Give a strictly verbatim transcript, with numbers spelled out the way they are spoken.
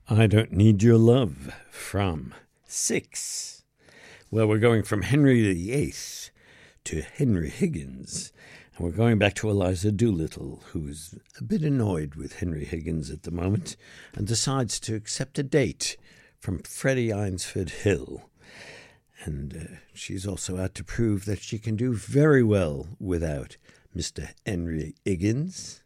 I Don't Need Your Love from Six. Well, we're going from Henry the Eighth to Henry Higgins, and we're going back to Eliza Doolittle, who's a bit annoyed with Henry Higgins at the moment and decides to accept a date from Freddie Eynsford Hill. And uh, she's also out to prove that she can do very well without Mister Henry Higgins.